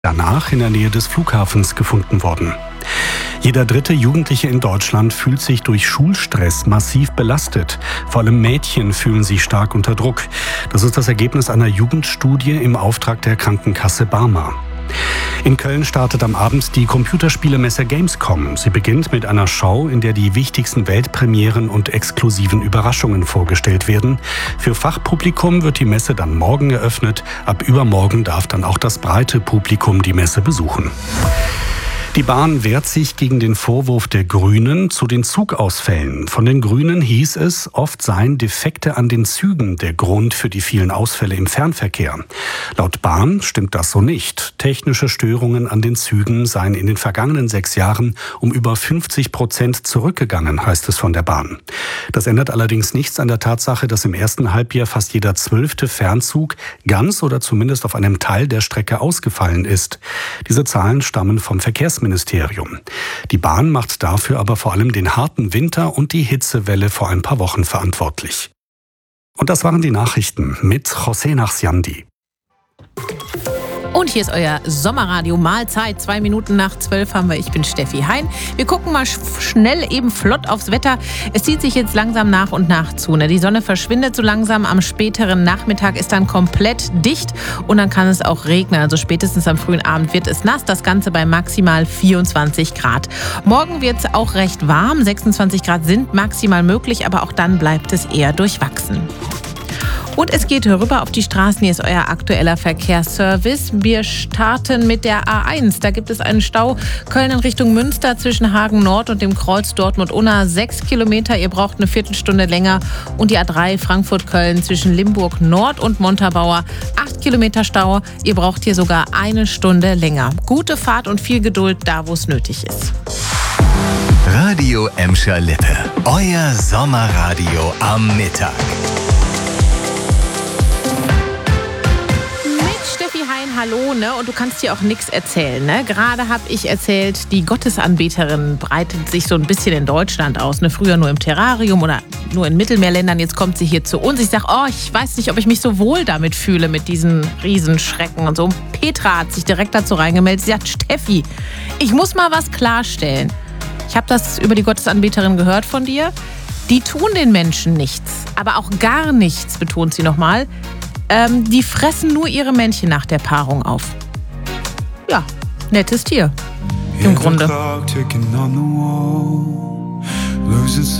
danach in der Nähe des Flughafens gefunden worden. Jeder dritte Jugendliche in Deutschland fühlt sich durch Schulstress massiv belastet. Vor allem Mädchen fühlen sich stark unter Druck. Das ist das Ergebnis einer Jugendstudie im Auftrag der Krankenkasse Barmer. In Köln startet am Abend die Computerspielemesse Gamescom. Sie beginnt mit einer Show, in der die wichtigsten Weltpremieren und exklusiven Überraschungen vorgestellt werden. Für Fachpublikum wird die Messe dann morgen eröffnet. Ab übermorgen darf dann auch das breite Publikum die Messe besuchen. Die Bahn wehrt sich gegen den Vorwurf der Grünen zu den Zugausfällen. Von den Grünen hieß es, oft seien Defekte an den Zügen der Grund für die vielen Ausfälle im Fernverkehr. Laut Bahn stimmt das so nicht. Technische Störungen an den Zügen seien in den vergangenen 6 Jahren um über 50% zurückgegangen, heißt es von der Bahn. Das ändert allerdings nichts an der Tatsache, dass im ersten Halbjahr fast jeder 12. Fernzug ganz oder zumindest auf einem Teil der Strecke ausgefallen ist. Diese Zahlen stammen vom Verkehrsministerium. Die Bahn macht dafür aber vor allem den harten Winter und die Hitzewelle vor ein paar Wochen verantwortlich. Und das waren die Nachrichten mit José Nachsiandi. Und hier ist euer Sommerradio Mahlzeit. 2 Minuten nach 12 haben wir. Ich bin Steffi Hein. Wir gucken mal schnell eben flott aufs Wetter. Es zieht sich jetzt langsam nach und nach zu. Die Sonne verschwindet so langsam. Am späteren Nachmittag ist dann komplett dicht und dann kann es auch regnen. Also spätestens am frühen Abend wird es nass. Das Ganze bei maximal 24 Grad. Morgen wird es auch recht warm. 26 Grad sind maximal möglich, aber auch dann bleibt es eher durchwachsen. Und es geht rüber auf die Straßen. Hier ist euer aktueller Verkehrsservice. Wir starten mit der A1. Da gibt es einen Stau Köln in Richtung Münster zwischen Hagen Nord und dem Kreuz Dortmund-Unna. 6 Kilometer, ihr braucht eine Viertelstunde länger. Und die A3 Frankfurt-Köln zwischen Limburg Nord und Montabaur. 8 Kilometer Stau, ihr braucht hier sogar 1 Stunde länger. Gute Fahrt und viel Geduld da, wo es nötig ist. Radio Emscher Lippe. Euer Sommerradio am Mittag. Hallo, und du kannst dir auch nichts erzählen, Gerade habe ich erzählt, die Gottesanbeterin breitet sich so ein bisschen in Deutschland aus, Früher nur im Terrarium oder nur in Mittelmeerländern, jetzt kommt sie hier zu uns. Ich sage, ich weiß nicht, ob ich mich so wohl damit fühle, mit diesen Riesenschrecken und so. Petra hat sich direkt dazu reingemeldet. Sie sagt, Steffi, ich muss mal was klarstellen. Ich habe das über die Gottesanbeterin gehört von dir. Die tun den Menschen nichts, aber auch gar nichts, betont sie nochmal. Die fressen nur ihre Männchen nach der Paarung auf. Ja, nettes Tier. Im Grunde.